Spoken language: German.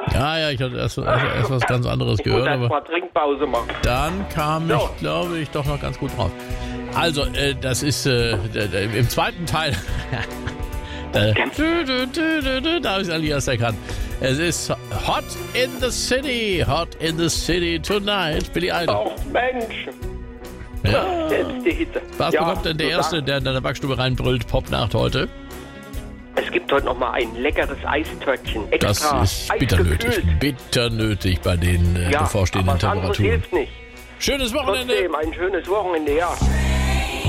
Ja, ich hatte erst was ganz anderes Ich gehört. muss erst Aber mal Trinkpause machen. dann kam So. ich, glaube ich, doch noch ganz gut drauf. Also, das ist im zweiten Teil. Da habe ich Alias erkannt. Es ist Hot in the City tonight. Billy Idol. Ach Mensch, Ja. selbst die Hitze. Was Ja, bekommt denn der du Erste, sagst, der in deiner Backstube reinbrüllt, Popnacht heute? Es gibt heute noch mal ein leckeres Eistörtchen. Das Extra ist bitter nötig bei den ja, bevorstehenden aber was anderes Temperaturen. hilft nicht. Schönes Wochenende! Trotzdem ein schönes Wochenende, ja.